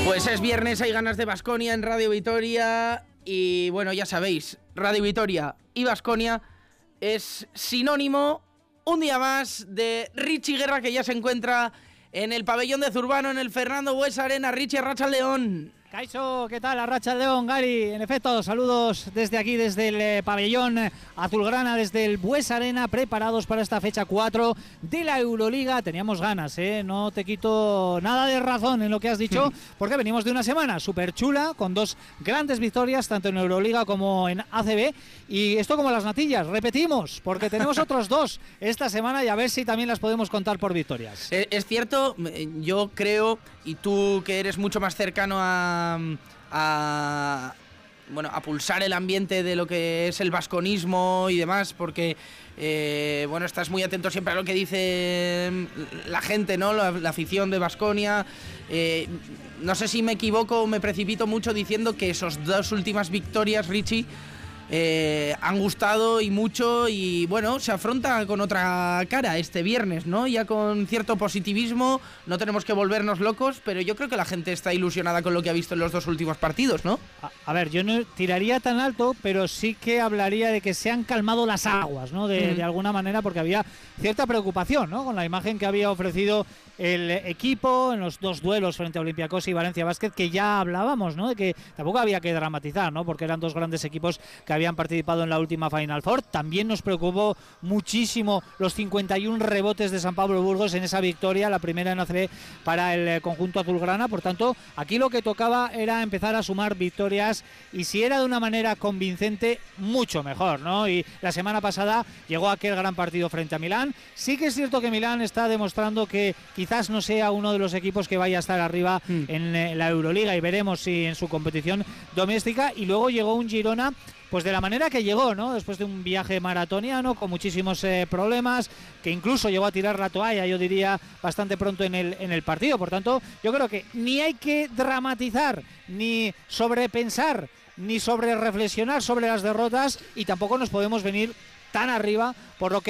Pues es viernes, hay ganas de Baskonia en Radio Vitoria y bueno, ya sabéis, Radio Vitoria y Baskonia es sinónimo un día más de Richie Guerra, que ya se encuentra en el pabellón de Zurbano, en el Fernando Buesa Arena. Richie, Arratsaldeon. Kaixo, ¿qué tal? Arratsaldeon, Gary. En efecto, saludos desde aquí, desde el pabellón azulgrana, desde el Buesa Arena, preparados para esta fecha 4 de la Euroliga. Teníamos ganas, no te quito nada de razón en lo que has dicho, porque venimos de una semana súper chula, con dos grandes victorias, tanto en Euroliga como en ACB. Y esto como las natillas, repetimos, porque tenemos otros dos esta semana y a ver si también las podemos contar por victorias. Es cierto, yo creo, y tú que eres mucho más cercano a pulsar el ambiente de lo que es el vasconismo y demás, porque estás muy atento siempre a lo que dice la gente, ¿no? La afición de Baskonia. No sé si me equivoco o me precipito mucho diciendo que esos dos últimas victorias, Richie, han gustado y mucho, y bueno, se afronta con otra cara este viernes, ¿no? Ya con cierto positivismo, no tenemos que volvernos locos, pero yo creo que la gente está ilusionada con lo que ha visto en los dos últimos partidos, ¿no? A ver, yo no tiraría tan alto, pero sí que hablaría de que se han calmado las aguas, ¿no? De alguna manera, porque había cierta preocupación, ¿no? Con la imagen que había ofrecido el equipo en los dos duelos frente a Olympiacos y Valencia Basket, que ya hablábamos, ¿no? De que tampoco había que dramatizar, ¿no? Porque eran dos grandes equipos que habían participado en la última Final Four. También nos preocupó muchísimo los 51 rebotes de San Pablo Burgos en esa victoria, la primera en ACB para el conjunto azulgrana. Por tanto, aquí lo que tocaba era empezar a sumar victorias, y si era de una manera convincente, mucho mejor, ¿no? Y la semana pasada llegó aquel gran partido frente a Milán. Sí que es cierto que Milán está demostrando que quizás no sea uno de los equipos que vaya a estar arriba en la Euroliga, y veremos si en su competición doméstica. Y luego llegó un Girona, pues de la manera que llegó, ¿no? Después de un viaje maratoniano con muchísimos problemas, que incluso llegó a tirar la toalla, yo diría, bastante pronto en el partido. Por tanto, yo creo que ni hay que dramatizar, ni sobrepensar, ni sobre reflexionar sobre las derrotas, y tampoco nos podemos venir tan arriba por lo que